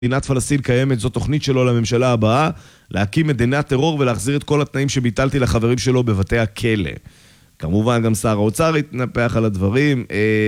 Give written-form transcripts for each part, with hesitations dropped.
מדינת פלסטין קיימת, זו תוכנית שלו לממשלה הבאה, להקים מדינת טרור ולהחזיר את כל התנאים שביטלתי לחברים שלו בבתי הכלא. כמובן גם שר האוצר התנפח על הדברים.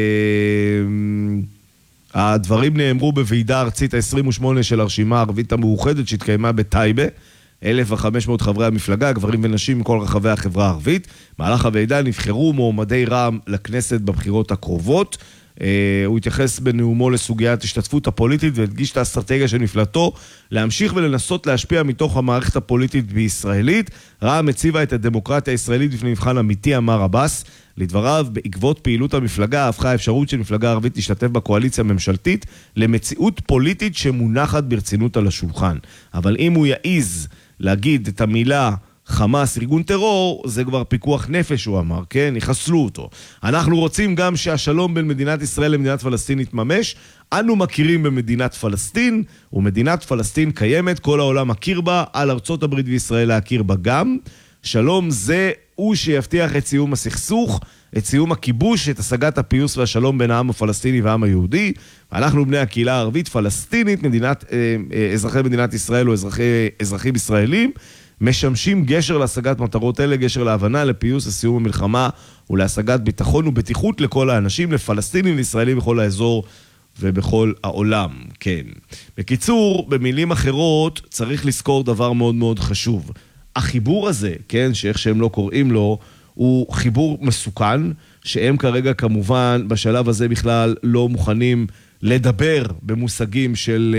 הדברים נאמרו בוועידה ארצית ה-28 של הרשימה הערבית המאוחדת שהתקיימה בטייבה. 1,500 חברי המפלגה, גברים ונשים מכל רחבי החברה הערבית. במהלך הוועידה נבחרו מועמדי רע"מ לכנסת בבחירות הקרובות. הוא התייחס בנאומו לסוגיית השתתפות הפוליטית והדגיש את האסטרטגיה של מפלגתו להמשיך ולנסות להשפיע מתוך המערכת הפוליטית בישראלית. רע"מ הציבה את הדמוקרטיה הישראלית בפני מבחן אמיתי, אמר עבאס. לדבריו, בעקבות פעילות המפלגה הפכה האפשרות של מפלגה ערבית להשתתף בקואליציה הממשלתית למציאות פוליטית שמונחת ברצינות על השולחן. אבל אם הוא יעיז להגיד את המילה חמאס, ארגון טרור, זה כבר פיקוח נפש, הוא אמר, כן? יחסלו אותו. אנחנו רוצים גם שהשלום בין מדינת ישראל למדינת פלסטין יתממש. אנו מכירים במדינת פלסטין, ומדינת פלסטין קיימת, כל העולם מכיר בה, על ארצות הברית וישראל להכיר בה גם. שלום זה הוא שיבטיח את סיום הסכסוך, את סיום הכיבוש, את השגת הפיוס והשלום בין העם הפלסטיני והעם היהודי. אנחנו בני הקהילה הערבית פלסטינית, אזרחי מדינת ישראל או אזרחים ישראלים, משמשים גשר להשגת מטרות אלה, גשר להבנה, לפיוס, לסיום המלחמה ולהשגת ביטחון ובטיחות לכל האנשים, לפלסטינים וישראלים בכל האזור ובכל העולם, כן. בקיצור, במילים אחרות, צריך לזכור דבר מאוד מאוד חשוב. החיבור הזה, כן, שאיך שהם לא קוראים לו, הוא חיבור מסוכן, שהם כרגע כמובן בשלב הזה בכלל לא מוכנים לדבר במושגים של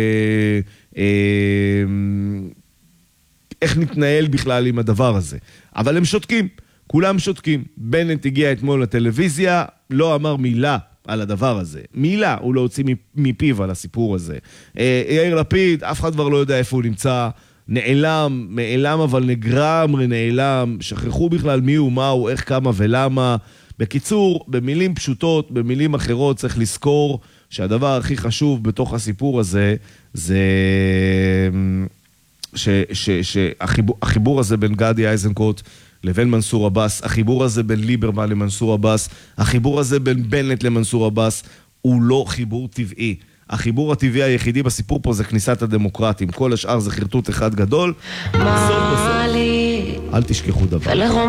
איך נתנהל בכלל עם הדבר הזה. אבל הם שותקים, כולם שותקים. בנט הגיע אתמול לטלוויזיה, לא אמר מילה על הדבר הזה. מילה הוא לא הוציא מפיו על הסיפור הזה. יאיר לפיד, אף אחד כבר לא יודע איפה הוא נמצא, נעלם אבל נגרם, נעלם, שכחו בכלל מי הוא, מה הוא, איך, כמה ולמה. בקיצור, במילים פשוטות, במילים אחרות, צריך לזכור שהדבר הכי חשוב בתוך הסיפור הזה, זה שהחיבור הזה בין גדי איזנקוט לבין מנסור עבאס, החיבור הזה בין ליברמן למנסור עבאס, החיבור הזה בין בנט למנסור עבאס, הוא לא חיבור טבעי. החיבור הטבעי היחידי בסיפור פה זה כניסת הדמוקרטים. כל השאר זה חרטוט אחד גדול. אל תשכחו דבר.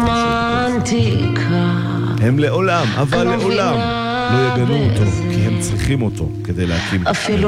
הם לעולם, אבל לעולם לא יגנו אותו, כי הם צריכים אותו כדי להקים.